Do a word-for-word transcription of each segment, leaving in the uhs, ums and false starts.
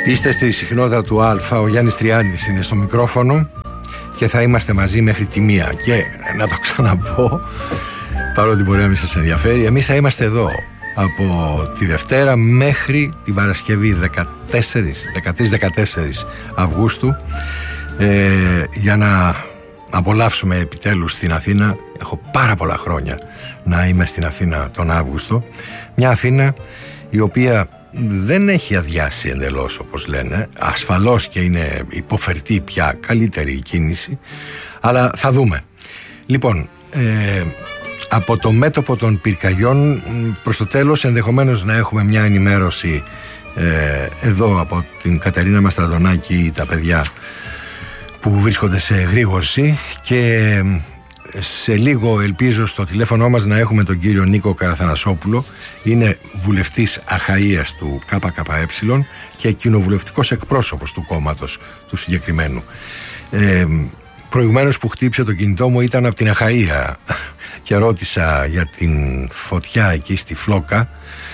Είστε στη συχνότητα του Α, ο Γιάννης Τριάντης είναι στο μικρόφωνο και θα είμαστε μαζί μέχρι τη μία. Και να το ξαναπώ, παρότι μπορεί να μην σας ενδιαφέρει, εμείς θα είμαστε εδώ από τη Δευτέρα μέχρι τη Παρασκευή δεκατέσσερις, δεκατρείς δεκατέσσερις Αυγούστου, ε, για να απολαύσουμε επιτέλους στην Αθήνα. Έχω πάρα πολλά χρόνια να είμαι στην Αθήνα τον Αύγουστο. Μια Αθήνα η οποία δεν έχει αδειάσει εντελώς, όπως λένε. Ασφαλώς και είναι υποφερτή πια, καλύτερη η κίνηση, αλλά θα δούμε. Λοιπόν, ε, από το μέτωπο των πυρκαγιών προς το τέλος ενδεχομένως να έχουμε μια ενημέρωση ε, εδώ από την Κατερίνα Μαστραντονάκη, τα παιδιά που βρίσκονται σε γρήγορση, και σε λίγο ελπίζω στο τηλέφωνο μας να έχουμε τον κύριο Νίκο Καραθανασόπουλο. Είναι βουλευτής Αχαΐας του ΚΚΕ και κοινοβουλευτικός εκπρόσωπος του κόμματος του συγκεκριμένου. Ε, προηγουμένως που χτύπησε το κινητό μου ήταν από την Αχαΐα και ρώτησα για την φωτιά εκεί στη Φλόκα.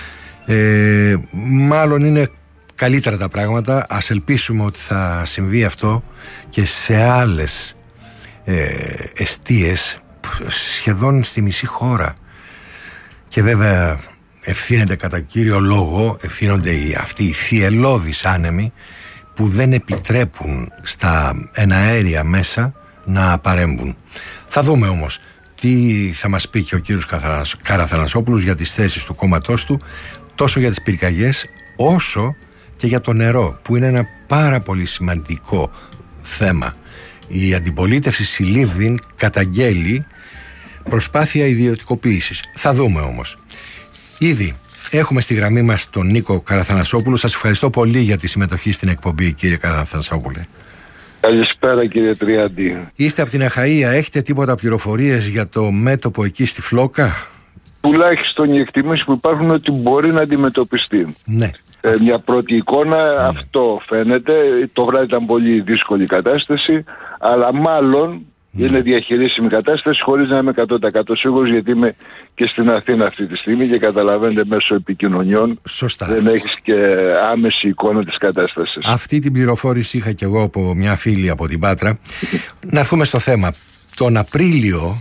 Ε, μάλλον είναι καλύτερα τα πράγματα. Ας ελπίσουμε ότι θα συμβεί αυτό και σε άλλες ε, εστίες σχεδόν στη μισή χώρα. Και βέβαια ευθύνεται κατά κύριο λόγο, ευθύνονται οι, αυτοί οι θυελλώδεις άνεμοι που δεν επιτρέπουν στα εναέρια μέσα να παρέμβουν. Θα δούμε όμως τι θα μας πει και ο κύριος Καραθανασόπουλος για τις θέσεις του κόμματός του, τόσο για τις πυρκαγιές όσο και για το νερό, που είναι ένα πάρα πολύ σημαντικό θέμα. Η αντιπολίτευση Σιλίβδιν καταγγέλει προσπάθεια ιδιωτικοποίησης. Θα δούμε όμως. Ήδη έχουμε στη γραμμή μας τον Νίκο Καραθανασόπουλο. Σας ευχαριστώ πολύ για τη συμμετοχή στην εκπομπή, κύριε Καραθανασόπουλε. Καλησπέρα, κύριε Τριάντη. Είστε από την Αχαΐα, έχετε τίποτα πληροφορίες για το μέτωπο εκεί στη Φλόκα? Τουλάχιστον οι εκτιμήσεις που υπάρχουν ότι μπορεί να αντιμετωπιστεί. Ναι. Ε, μια πρώτη εικόνα, ναι. Αυτό φαίνεται. Το βράδυ ήταν πολύ δύσκολη η κατάσταση, αλλά μάλλον ναι. είναι διαχειρίσιμη κατάσταση, χωρίς να είμαι εκατό τοις εκατό σίγουρος, γιατί είμαι και στην Αθήνα αυτή τη στιγμή και καταλαβαίνετε μέσω επικοινωνιών. Σωστά. Δεν έχεις και άμεση εικόνα της κατάστασης. Αυτή την πληροφόρηση είχα και εγώ από μια φίλη από την Πάτρα. Να έρθουμε στο θέμα. Τον Απρίλιο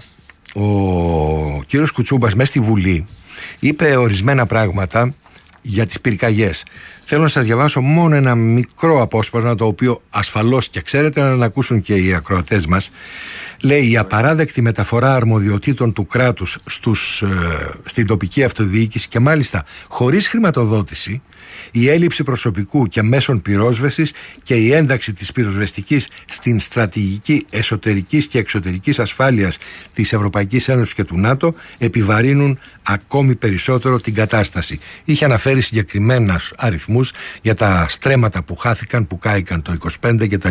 ο κύριος Κουτσούμπας μέσα στη Βουλή είπε ορισμένα πράγματα για τις πυρκαγιές. Θέλω να σας διαβάσω μόνο ένα μικρό απόσπασμα, το οποίο ασφαλώς και ξέρετε, να ακούσουν και οι ακροατές μας. Λέει: η απαράδεκτη μεταφορά αρμοδιοτήτων του κράτους στους, ε, στην τοπική αυτοδιοίκηση, και μάλιστα χωρίς χρηματοδότηση, η έλλειψη προσωπικού και μέσων πυρόσβεσης και η ένταξη της πυροσβεστικής στην στρατηγική εσωτερικής και εξωτερικής ασφάλειας της Ευρωπαϊκής Ένωσης και του ΝΑΤΟ επιβαρύνουν ακόμη περισσότερο την κατάσταση. Είχε αναφέρει συγκεκριμένους αριθμούς για τα στρέμματα που χάθηκαν, που κάηκαν το είκοσι πέντε κτλ.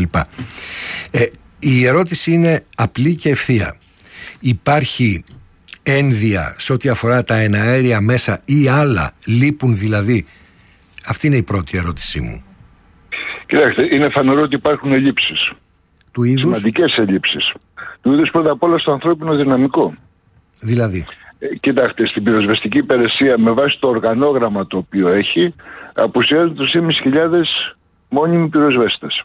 Ε, η ερώτηση είναι απλή και ευθεία. Υπάρχει ένδια σε ό,τι αφορά τα εναέρια μέσα ή άλλα λείπουν δηλαδή? Αυτή είναι η πρώτη ερώτησή μου. Κοιτάξτε, είναι φανερό ότι υπάρχουν ελλείψεις. Του είδους? Σημαντικές ελλείψεις. Του είδους πρώτα απ' όλα στο ανθρώπινο δυναμικό. Δηλαδή? Ε, κοιτάξτε, στην πυροσβεστική υπηρεσία, με βάση το οργανόγραμμα το οποίο έχει, απουσιάζουν τρεις χιλιάδες πεντακόσιοι μόνιμοι πυροσβέστες.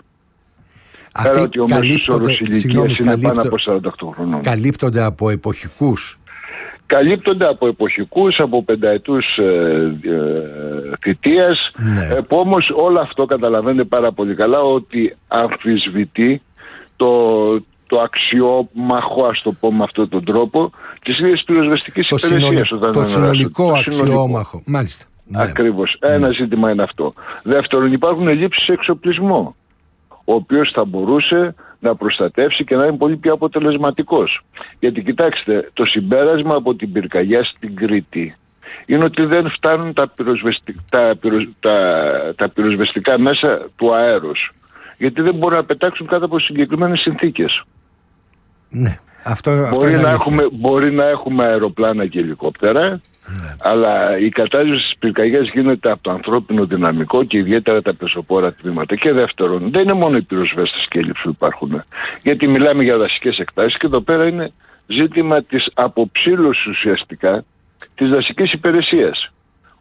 Αυτοί ότι ο μέσος όρος ηλικίας είναι πάνω από σαράντα οκτώ χρονών. Καλύπτονται από εποχικούς? Καλύπτονται από εποχικούς, από πενταετούς ε, ε, θητείας, ναι. ε, που όμως όλο αυτό καταλαβαίνετε πάρα πολύ καλά ότι αμφισβητεί το, το αξιόμαχο, ας το πω με αυτόν τον τρόπο, της ίδιας πυροσβεστικής υπηρεσίας. Το, το συνολικό αξιόμαχο, μάλιστα. Ναι. Ακριβώς. Ναι. Ένα ζήτημα είναι αυτό. Δεύτερον, υπάρχουν ελλείψεις σε εξοπλισμό, ο οποίος θα μπορούσε να προστατεύσει και να είναι πολύ πιο αποτελεσματικός. Γιατί κοιτάξτε, το συμπέρασμα από την πυρκαγιά στην Κρήτη είναι ότι δεν φτάνουν τα, πυροσβεστικά, τα, πυρο, τα, τα πυροσβεστικά μέσα του αέρος. Γιατί δεν μπορούν να πετάξουν κάτω από συγκεκριμένες συνθήκες. Ναι, αυτό, μπορεί, αυτό είναι να έχουμε, μπορεί να έχουμε αεροπλάνα και ελικόπτερα, ναι. αλλά η κατάσταση στις πυρκαγιές γίνεται από το ανθρώπινο δυναμικό και ιδιαίτερα τα πεζοπόρα τμήματα. Και δεύτερον, δεν είναι μόνο οι πυροσβέστες και έλλειψη που υπάρχουν. Γιατί μιλάμε για δασικές εκτάσεις και εδώ πέρα είναι ζήτημα της αποψήλωσης ουσιαστικά της δασικής υπηρεσίας.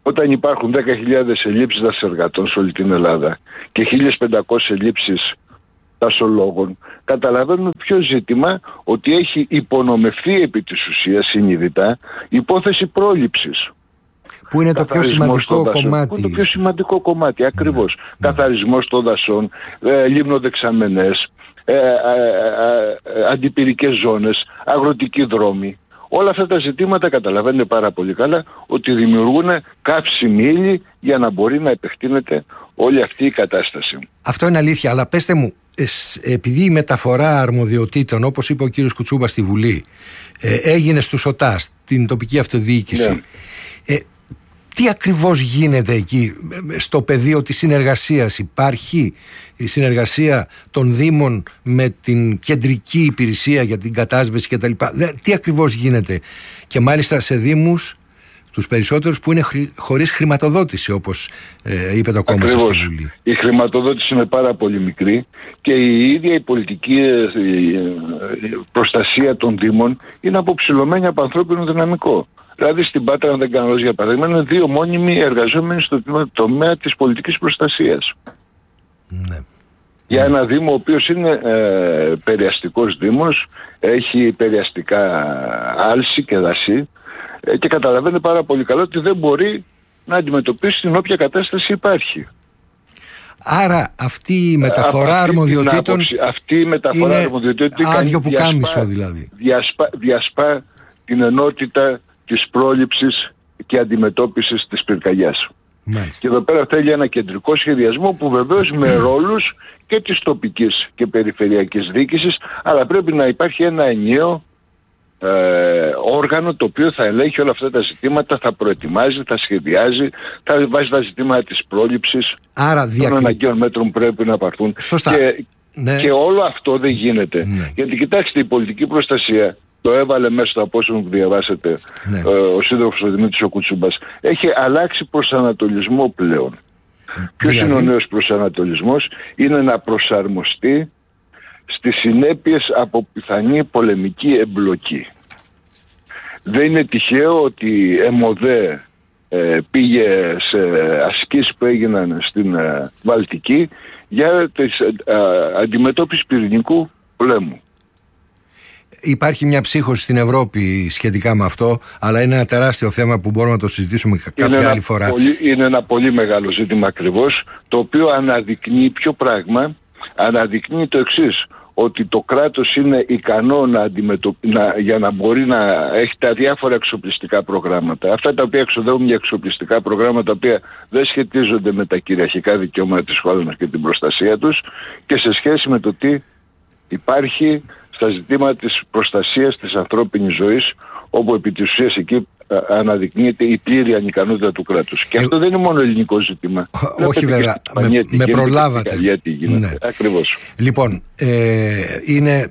όταν υπάρχουν δέκα χιλιάδες ελλείψεις δασεργατών σε όλη την Ελλάδα και χίλιες πεντακόσιες ελλείψεις δασολόγων, καταλαβαίνουμε ποιο ζήτημα, ότι έχει υπονομευθεί επί της ουσίας συνειδητά υπόθεση πρόληψης. Που είναι το πιο σημαντικό κομμάτι. Που είναι το πιο σημαντικό κομμάτι, ακριβώς. Ναι. Καθαρισμός των δασών, ε, λιμνοδεξαμενές, ε, ε, ε, ε, αντιπυρικές ζώνες, αγροτικοί δρόμοι. Όλα αυτά τα ζητήματα καταλαβαίνετε πάρα πολύ καλά ότι δημιουργούν καύσιμη ύλη για να μπορεί να επεκτείνεται όλη αυτή η κατάσταση. Αυτό είναι αλήθεια, αλλά πέστε μου, επειδή η μεταφορά αρμοδιοτήτων, όπως είπε ο κύριος Κουτσούμπα στη Βουλή, ε, έγινε στους ΟΤΑ, την τοπική αυτοδιοίκηση, ναι. ε, τι ακριβώς γίνεται εκεί στο πεδίο της συνεργασίας? Υπάρχει η συνεργασία των Δήμων με την κεντρική υπηρεσία για την κατάσβεση κτλ? Τι ακριβώς γίνεται? Και μάλιστα σε Δήμους, τους περισσότερους, που είναι χρη, χωρίς χρηματοδότηση, όπως ε, είπε το κόμμα σας στη Βουλή. Η χρηματοδότηση είναι πάρα πολύ μικρή και η ίδια η πολιτική η προστασία των Δήμων είναι αποψηλωμένη από ανθρώπινο δυναμικό. Δηλαδή στην Πάτρα, αν δεν κάνω λόγια, για παράδειγμα, είναι δύο μόνιμοι εργαζόμενοι στο τομέα της πολιτικής προστασίας. Ναι. Για ένα Δήμο ο οποίος είναι ε, περιαστικός Δήμος, έχει περιαστικά άλση και δασί ε, και καταλαβαίνει πάρα πολύ καλά ότι δεν μπορεί να αντιμετωπίσει την όποια κατάσταση υπάρχει. Άρα αυτή η μεταφορά αυτή αρμοδιοτήτων άποψη, αυτή η μεταφορά είναι αρμοδιοτήτων άδειο που κάμισο δηλαδή. Διασπά, διασπά την ενότητα της πρόληψης και αντιμετώπισης της πυρκαγιάς. Μάλιστα. Και εδώ πέρα θέλει ένα κεντρικό σχεδιασμό που βεβαίως με ρόλους και της τοπικής και περιφερειακής διοίκησης, αλλά πρέπει να υπάρχει ένα ενιαίο ε, όργανο το οποίο θα ελέγχει όλα αυτά τα ζητήματα, θα προετοιμάζει, θα σχεδιάζει, θα βάζει τα ζητήματα της πρόληψης. Άρα διακρι... των αναγκαίων μέτρων πρέπει να πάρθουν. Σωστά. Και, ναι. και όλο αυτό δεν γίνεται. Ναι. Γιατί κοιτάξτε, η πολιτική προστασία, το έβαλε μέσα στο απόσπασμα που διαβάσατε, ναι. ε, ο σύντροφος ο Δημήτρης ο Κουτσούμπας, έχει αλλάξει προσανατολισμό πλέον. Δηλαδή... Ποιος είναι ο νέος προσανατολισμός? Είναι να προσαρμοστεί στις συνέπειες από πιθανή πολεμική εμπλοκή. Δεν είναι τυχαίο ότι ΕΜΟΔΕ ε, πήγε σε ασκήσεις που έγιναν στην ε, Βαλτική για τις ε, ε, αντιμετώπιση πυρηνικού πολέμου. Υπάρχει μια ψύχωση στην Ευρώπη σχετικά με αυτό, αλλά είναι ένα τεράστιο θέμα που μπορούμε να το συζητήσουμε κάποια είναι άλλη ένα φορά. Πολύ, είναι ένα πολύ μεγάλο ζήτημα ακριβώς, το οποίο αναδεικνύει ποιο πράγμα? Αναδεικνύει το εξής, ότι το κράτος είναι ικανό να αντιμετω... να... για να μπορεί να έχει τα διάφορα εξοπλιστικά προγράμματα. Αυτά τα οποία εξοδεύουν για εξοπλιστικά προγράμματα, τα οποία δεν σχετίζονται με τα κυριαρχικά δικαιώματα της χώρας και την προστασία τους, και σε σχέση με το τι υπάρχει στα ζητήματα της προστασίας της ανθρώπινης ζωής, όπου επί της ουσίας εκεί αναδεικνύεται η πλήρη ανικανότητα του κράτους. Και ε... αυτό δεν είναι μόνο ελληνικό ζήτημα. Ό, όχι βέβαια, με, με προλάβατε. Ναι. Ακριβώς. Λοιπόν, ε, είναι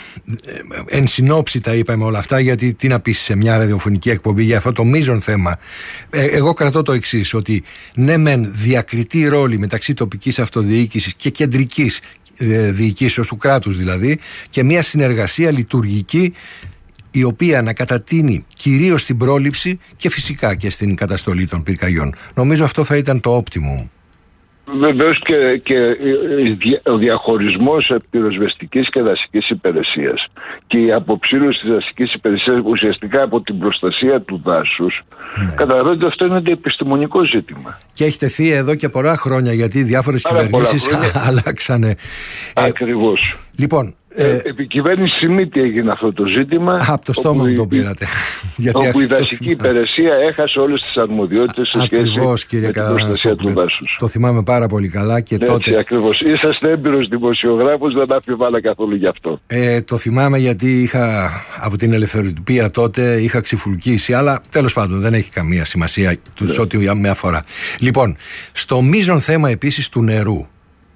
εν συνόψη τα είπαμε όλα αυτά, γιατί τι να πεις σε μια ραδιοφωνική εκπομπή για αυτό το μείζον θέμα. Ε, εγώ κρατώ το εξής, ότι ναι μεν διακριτή ρόλη μεταξύ τοπικής αυτοδιοίκησης και κεντρικής διοικήσεως του κράτους δηλαδή, και μια συνεργασία λειτουργική η οποία να κατατείνει κυρίως στην πρόληψη και φυσικά και στην καταστολή των πυρκαγιών. Νομίζω αυτό θα ήταν το optimum. Βεβαίως και, και ο διαχωρισμός πυροσβεστικής και δασικής υπηρεσίας και η αποψήλωση της δασικής υπηρεσίας ουσιαστικά από την προστασία του δάσους, ναι. Καταλαβαίνετε, αυτό είναι επιστημονικό ζήτημα. Και έχει τεθεί εδώ και πολλά χρόνια, γιατί διάφορες κυβερνήσεις αλλάξανε. Ε, Ακριβώς. λοιπόν, Ε, επί κυβέρνηση Σιμίτη έγινε αυτό το ζήτημα. Από το στόμα μου το πήρατε. Γιατί όπου η δασική υπηρεσία έχασε όλες τις αρμοδιότητες σε σχέση ακριβώς, με την προστασία του δάσους. Το θυμάμαι πάρα πολύ καλά και έτσι, τότε. Ακριβώς. Είσαστε έμπειρος δημοσιογράφος, δεν αμφιβάλλω καθόλου γι' αυτό. Ε, το θυμάμαι γιατί είχα από την ελευθεροτυπία τότε είχα ξυφουλκίσει, αλλά τέλος πάντων δεν έχει καμία σημασία σε ό,τι με αφορά. Λοιπόν, στο μείζον θέμα επίσης του νερού.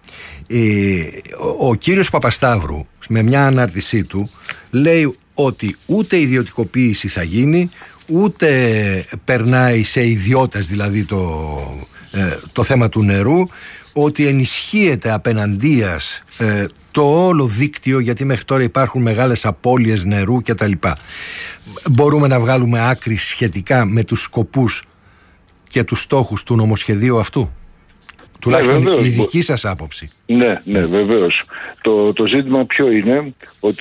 Ο, ο κύριος Παπασταύρου με μια ανάρτησή του λέει ότι ούτε ιδιωτικοποίηση θα γίνει, ούτε περνάει σε ιδιώτες δηλαδή το, ε, το θέμα του νερού, ότι ενισχύεται απέναντίας ε, το όλο δίκτυο, γιατί μέχρι τώρα υπάρχουν μεγάλες απώλειες νερού κτλ. Μπορούμε να βγάλουμε άκρη σχετικά με τους σκοπούς και τους στόχους του νομοσχεδίου αυτού? Τουλάχιστον ναι, η δική σας άποψη. Ναι, ναι, βεβαίως. Το, το ζήτημα ποιο είναι? Ότι